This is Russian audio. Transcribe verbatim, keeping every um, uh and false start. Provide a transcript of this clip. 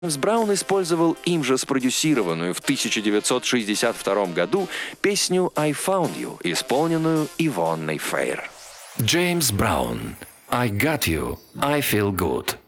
Джеймс Браун использовал им же спродюсированную в тысяча девятьсот шестьдесят втором году песню «I Found You», исполненную Ивонной Фейр. Джеймс Браун. «I Got You, I Feel Good».